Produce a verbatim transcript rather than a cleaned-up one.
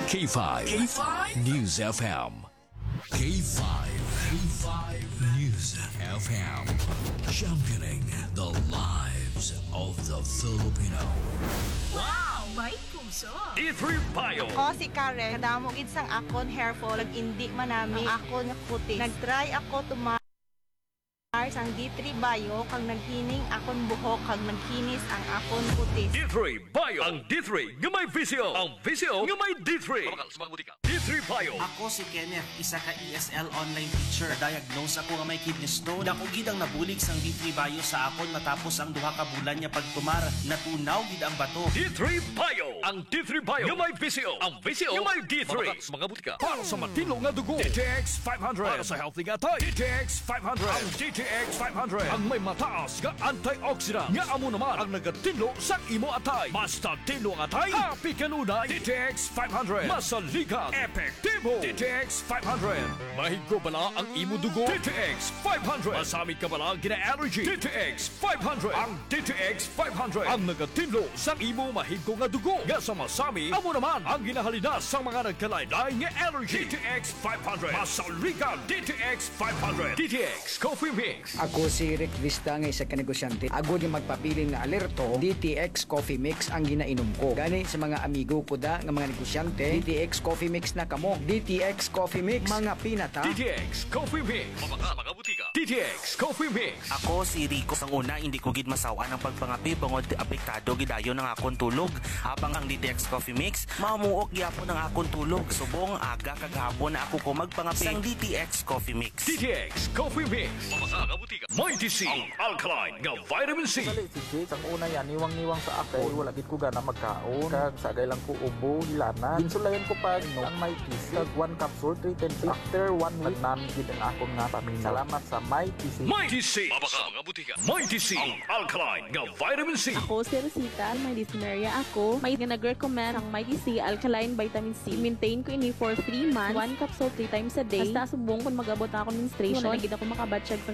K five. K five News F M. K five. K five News F M. Championing the lives of the Filipino. Wow! May puso! D three Bio. Ako si Karen, kadamo gid sang akon hair fall, nag-indi man nami ang akon nga puti. Nag-try ako tumar sang D three Bio kang naghining akon buhok kang naghinis ang akon puti. D three Bio. Ang D three nga may visio. Ang visio nga may D three. D three Bio. Ako si Kenneth, isa ka E S L online teacher. Na-diagnose ako nga may kidney stone. Dako gid ang nabulig sang D three Bio sa akon matapos ang duha ka bulan niya pagtumar. Natunaw gid ang bato. D three Bio. Ang D three Bio nga may visio. Ang visio nga may D three. Mga butika. Para sa matino nga dugo. D T X five hundred. Para sa healthy nga tayo. D T X five hundred. Ang D T X five hundred. Ang may mataas nga antioxidant. Nga amo naman ang nagatinlo sa imo atay. Basta tinlo ang atay. Happy kanunay. D T X five hundred. Masaligan. Epektibo. D T X five hundred. Mahigko bala ang imo dugo. D T X five hundred. Masamit ka bala gina-allergy. D T X five hundred. Ang D T X five hundred. Ang nagatinlo sa imo mahigko nga dugo. Nga sa masami, amo naman ang ginahalina sa mga nagkalain-lain nga allergy. D T X five hundred. Masaligan. D T X five hundred. D T X Coffee Mix. Ako si Rick Vista nga isa ka negosyante. Ako di magpapiling na alerto, D T X Coffee Mix ang ginainom ko. Gani sa mga amigo ko da nga mga negosyante, D T X Coffee Mix na kamo. D T X Coffee Mix, mga pinata. D T X Coffee Mix. Mga mga butika. D T X Coffee Mix. Ako si Rico. Sang una, hindi ko gid masawaan ang pagpangapi bangod apektado gidayon ang akon tulog. Habang ang D T X Coffee Mix, mamuok gyapon ang akon tulog. Subong aga kagahapon na ako ko magpangapi sang D T X Coffee Mix. D T X Coffee Mix. Mga mga butika. Mighty C. Ang alkaline nga vitamin C. Dali si Jake, ang una yan, niwang-niwang sa ako. Wala gid ko gana magkaon. Kag sagay lang ko ubo, hilana. Ginsulayan ko pa no, ang Mighty C. Kag one capsule, three ten six. After one week, nagnamig gid ang akong nga paminaw. Salamat sa Mighty C. Mighty C. Mga butika. Mighty C. Ang alkaline nga vitamin C. Ako si Rosita, may dyspnea ako. May nag-recommend ang Mighty C Alkaline Vitamin C. Maintain ko ini for three months. One capsule three times a day. Hasta subong kung mag-abot na ako menstruation. Wala na gid ako makabatsyag